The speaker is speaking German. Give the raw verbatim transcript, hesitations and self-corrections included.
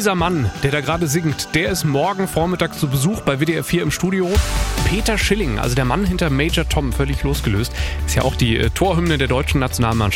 dieser Mann, der da gerade singt, der ist morgen Vormittag zu Besuch bei W D R vier im Studio. Peter Schilling, also der Mann hinter Major Tom, völlig losgelöst. Ist ja auch die äh, Torhymne der deutschen Nationalmannschaft.